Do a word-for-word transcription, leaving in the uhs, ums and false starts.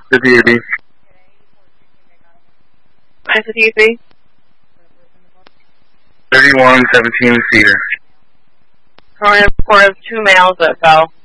The D A B. What's the D A B? thirty-one seventeen Cedar. Current report of two males that fell.